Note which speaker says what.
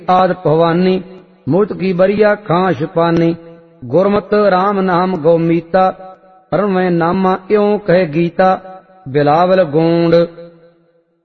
Speaker 1: आद भवानी मुक्त की बरिया खां छुपानी। गुरमत राम नाम गौमीता, रणवै नामा इਉਂ कहे गीता। बिलावल गोंड